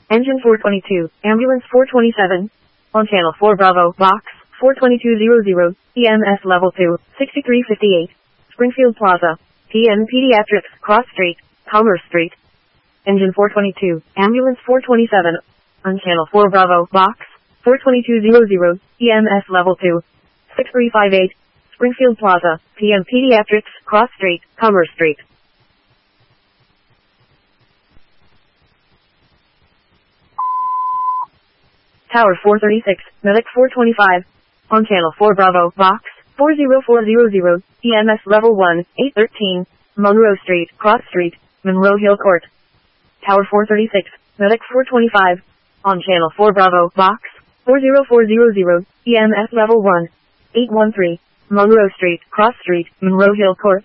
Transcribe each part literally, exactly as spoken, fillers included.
Engine four twenty-two, Ambulance four twenty-seven. On Channel four Bravo, Box four twenty-two hundred, E M S Level two, sixty-three fifty-eight. Springfield Plaza, P M Pediatrics, Cross Street, Commerce Street. Engine four twenty-two, Ambulance four twenty-seven. On Channel four Bravo, Box four twenty-two hundred, E M S Level two, sixty-three fifty-eight. Springfield Plaza, P M Pediatrics, Cross Street, Commerce Street. Tower four thirty-six, Medic four twenty-five. On Channel four Bravo, Box four zero four hundred, E M S Level one, eight thirteen. Monroe Street, Cross Street, Monroe Hill Court. Tower four thirty-six, Medic four twenty-five. On Channel four Bravo, Box four zero four hundred, E M S Level one, eight thirteen. Monroe Street, Cross Street, Monroe Hill Court.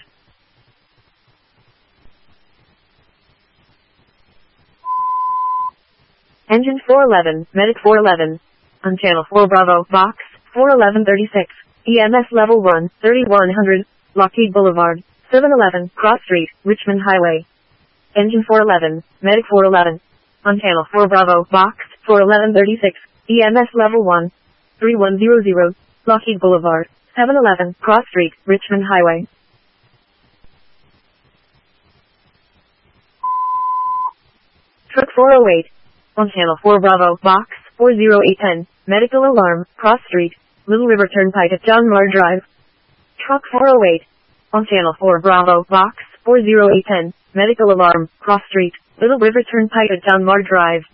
Engine four eleven, Medic four eleven. On Channel four Bravo, Box four eleven thirty-six. E M S Level one, thirty-one hundred. Lockheed Boulevard, seven eleven. Cross Street, Richmond Highway. Engine four eleven, Medic four eleven. On Channel four Bravo, Box four eleven thirty-six. E M S Level one, thirty-one hundred. Lockheed Boulevard, seven eleven. Cross Street, Richmond Highway. Truck four oh eight. On Channel four Bravo, Box four oh eight ten. Medical Alarm, Cross Street, Little River Turnpike at John Marr Drive. Truck four oh eight. On Channel four Bravo, Box four oh eight ten. Medical Alarm, Cross Street, Little River Turnpike at John Marr Drive.